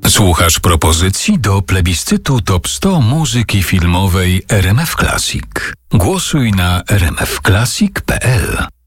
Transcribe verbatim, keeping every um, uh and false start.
Słuchasz propozycji do plebiscytu Top sto muzyki filmowej R M F Classic. Głosuj na r m f classic kropka p l.